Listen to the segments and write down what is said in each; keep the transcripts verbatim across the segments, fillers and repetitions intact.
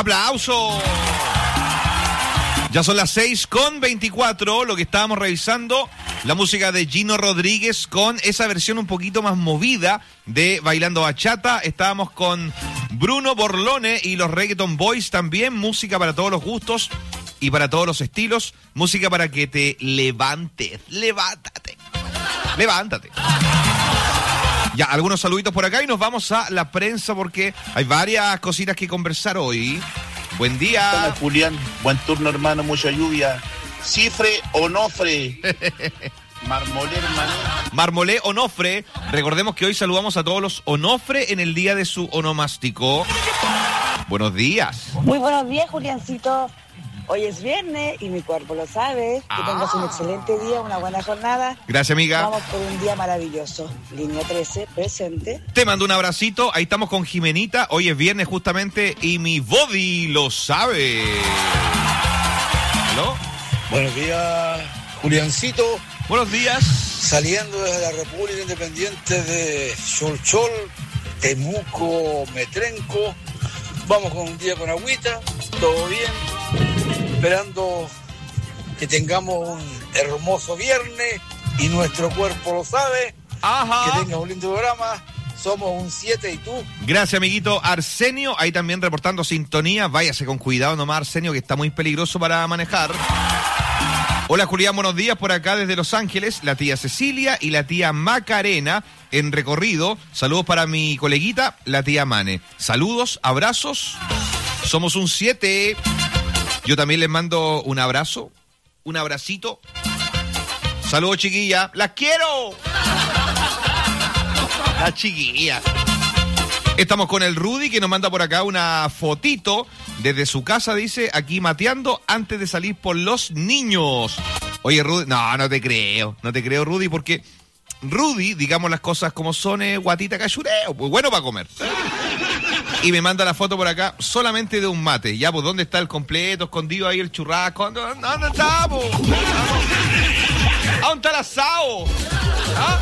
¡Aplauso! Ya son las seis con veinticuatro, lo que estábamos revisando, la música de Gino Rodríguez con esa versión un poquito más movida de Bailando Bachata. Estábamos con Bruno Borlone y los Reggaeton Boys también, música para todos los gustos y para todos los estilos, música para que te levantes, levántate, levántate. Ya, algunos saluditos por acá y nos vamos a la prensa porque hay varias cositas que conversar hoy. Buen día. Hola, Julián, buen turno, hermano, mucha lluvia. ¿Cifre o nofre? Marmolé, hermano. Marmolé Onofre. Recordemos que hoy saludamos a todos los Onofre en el día de su onomástico. Buenos días. Muy buenos días, Juliancito. Hoy es viernes y mi cuerpo lo sabe. Que Ah. tengas un excelente día, una buena jornada. Gracias, amiga. Vamos por un día maravilloso. Línea trece, presente. Te mando un abracito. Ahí estamos con Jimenita. Hoy es viernes justamente y mi body lo sabe. ¿Aló? Buenos días, Juliancito. Buenos días. Saliendo desde la República Independiente de Cholchol, Temuco, Metrenco. Vamos con un día con agüita, todo bien. Esperando que tengamos un hermoso viernes y nuestro cuerpo lo sabe. Ajá. Que tengas un lindo programa. Somos un siete y tú. Gracias, amiguito Arsenio. Ahí también reportando sintonía. Váyase con cuidado nomás, Arsenio, que está muy peligroso para manejar. Hola, Julián, buenos días. Por acá desde Los Ángeles, la tía Cecilia y la tía Macarena en recorrido. Saludos para mi coleguita, la tía Mane. Saludos, abrazos. Somos un siete. Yo también les mando un abrazo, un abracito. Saludos, chiquilla. ¡Las quiero! La chiquilla. Estamos con el Rudy, que nos manda por acá una fotito desde su casa, dice, aquí mateando antes de salir por los niños. Oye, Rudy, no, no te creo, no te creo, Rudy, porque Rudy, digamos las cosas como son, es guatita cachureo, pues bueno para comer. Y me manda la foto por acá solamente de un mate. Ya, pues, ¿dónde está el completo? Escondido ahí el churrasco. ¿Dónde, dónde está, pues? ¿A dónde está el asado? ¿Ah?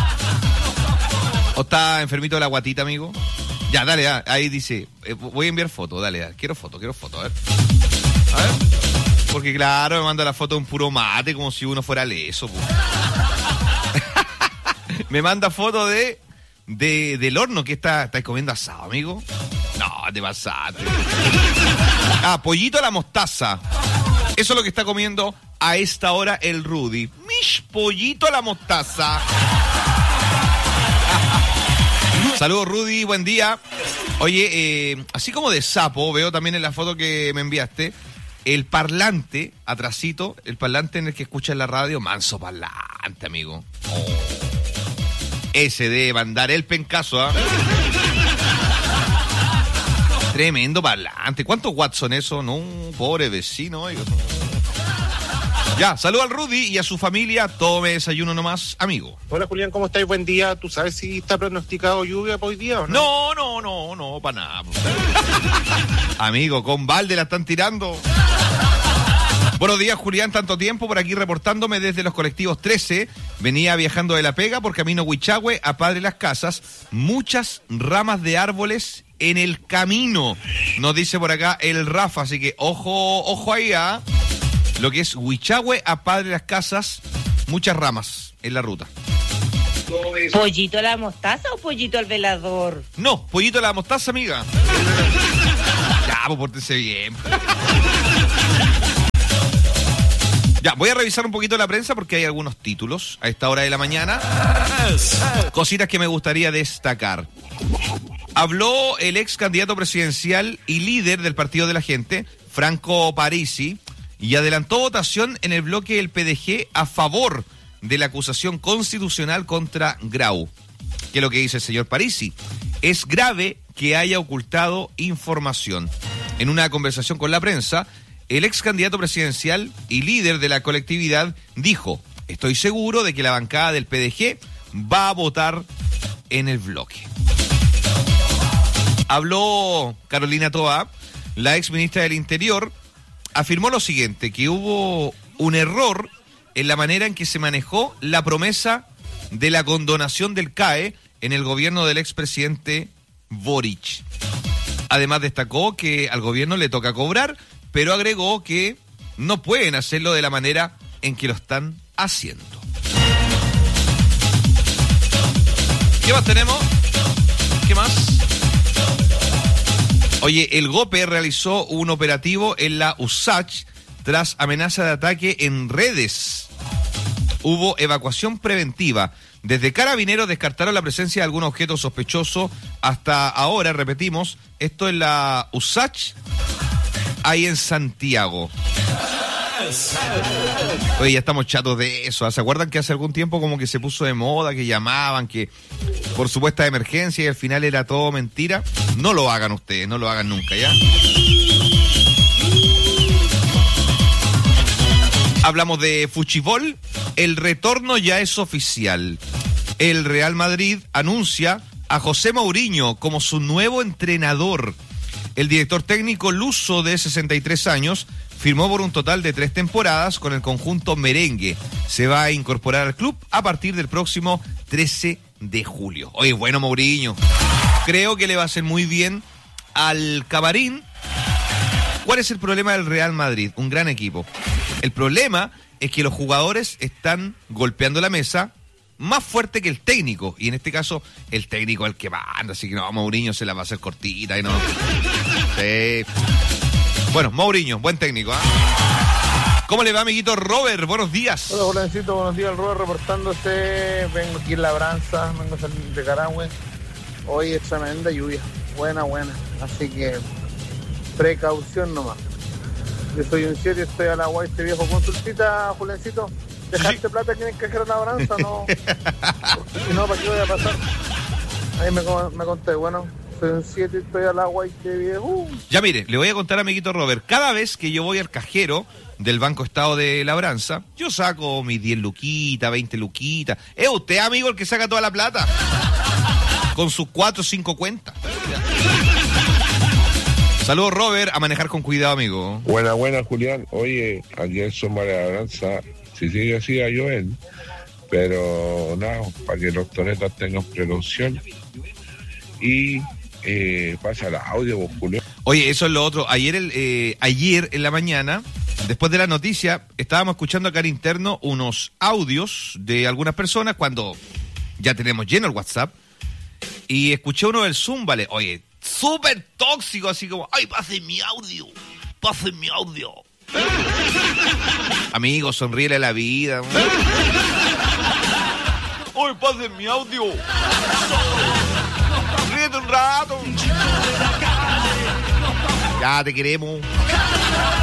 ¿O está enfermito de la guatita, amigo? Ya, dale, ah, ahí dice, eh, voy a enviar foto, dale, dale, quiero foto, quiero foto, a ver. A ver. Porque claro, me manda la foto de un puro mate como si uno fuera leso, pues. Me manda foto de, de del horno que está, ¿estáis comiendo asado, amigo? No, te pasaste. Ah, pollito a la mostaza. Eso es lo que está comiendo a esta hora el Rudy. Mish, pollito a la mostaza. Saludos, Rudy, buen día. Oye, eh, así como de sapo, veo también en la foto que me enviaste, el parlante, atrasito, el parlante en el que escuchas la radio, manso parlante, amigo. Oh. Ese de mandar el pencazo, ¿ah? ¿eh? Tremendo parlante. ¿Cuántos watts son eso? No, pobre vecino, oiga. Ya, saludo al Rudy y a su familia. Tome desayuno nomás, amigo. Hola, Julián, ¿cómo estáis? Buen día. ¿Tú sabes si está pronosticado lluvia para hoy día o no? No, no, no, no, para nada. Amigo, con balde la están tirando. Buenos días, Julián, tanto tiempo por aquí reportándome desde los colectivos trece. Venía viajando de La Pega por camino Huichahue a Padre Las Casas. Muchas ramas de árboles en el camino, nos dice por acá el Rafa. Así que ojo, ojo ahí, ¿ah? ¿eh? Lo que es Huichahue a Padre Las Casas, muchas ramas en la ruta. ¿Pollito a la mostaza o pollito al velador? No, pollito a la mostaza, amiga. Ya, pues pórtese bien. Ya, voy a revisar un poquito la prensa porque hay algunos títulos a esta hora de la mañana. Cositas que me gustaría destacar. Habló el ex candidato presidencial y líder del Partido de la Gente, Franco Parisi, y adelantó votación en el bloque del P D G a favor de la acusación constitucional contra Grau. ¿Qué es lo que dice el señor Parisi? Es grave que haya ocultado información. En una conversación con la prensa, el ex candidato presidencial y líder de la colectividad dijo: estoy seguro de que la bancada del P D G va a votar en el bloque. Habló Carolina Toá, la ex ministra del Interior, afirmó lo siguiente, que hubo un error en la manera en que se manejó la promesa de la condonación del C A E en el gobierno del expresidente Boric. Además destacó que al gobierno le toca cobrar, pero agregó que no pueden hacerlo de la manera en que lo están haciendo. ¿Qué más tenemos? ¿Qué más? Oye, el GOPE realizó un operativo en la U S A C H tras amenaza de ataque en redes. Hubo evacuación preventiva. Desde Carabineros descartaron la presencia de algún objeto sospechoso. Hasta ahora, repetimos, esto es la U S A C H, ahí en Santiago. Oye, ya estamos chatos de eso. ¿Se acuerdan que hace algún tiempo como que se puso de moda, que llamaban, que por supuesta emergencia y al final era todo mentira? No lo hagan ustedes, no lo hagan nunca, ¿ya? Hablamos de fuchibol. El retorno ya es oficial. El Real Madrid anuncia a José Mourinho como su nuevo entrenador. El director técnico luso de sesenta y tres años firmó por un total de tres temporadas con el conjunto merengue. Se va a incorporar al club a partir del próximo trece de julio. Oye, bueno, Mourinho. Creo que le va a hacer muy bien al Camarín. ¿Cuál es el problema del Real Madrid? Un gran equipo. El problema es que los jugadores están golpeando la mesa más fuerte que el técnico. Y en este caso, el técnico es el que manda. Así que no, Mourinho se la va a hacer cortita y no. Sí. Bueno, Mourinho, buen técnico, ¿eh? ¿Cómo le va, amiguito Robert? Buenos días. Hola, jovencito, buenos días, Robert, reportándose. Vengo aquí en Labranza, vengo a salir de Carahue. Hoy es tremenda lluvia, buena, buena. Así que precaución nomás. Yo soy un siete, estoy a la guay, este viejo. Consultita, Julencito. ¿Dejaste sí. plata aquí en el cajero de Labranza? No. Si no, ¿para qué voy a pasar? Ahí me, me conté, bueno. Soy un siete, estoy al agua y qué viejo. Ya mire, le voy a contar, amiguito Robert. Cada vez que yo voy al cajero del Banco Estado de Labranza, yo saco mis diez luquitas, veinte luquitas. Es usted, amigo, el que saca toda la plata. Con sus cuatro o cinco cuentas. Saludos, Robert, a manejar con cuidado, amigo. Buena, buena, Julián. Oye, aquí en Soma de Labranza, si sigue así a llover, pero nada, para que los toretas tengan precaución. Y eh, pasa el audio, Julio. Oye, eso es lo otro. Ayer, el, eh, ayer en la mañana, después de la noticia, estábamos escuchando acá en interno unos audios de algunas personas cuando ya tenemos lleno el WhatsApp. Y escuché uno del Zoom, ¿vale? Oye, súper tóxico, así como, ¡ay, pasen mi audio! ¡Pasen mi audio! Amigo, sonríele a la vida. ¡Ay, pasen mi audio! Ríete un rato. Ya te queremos.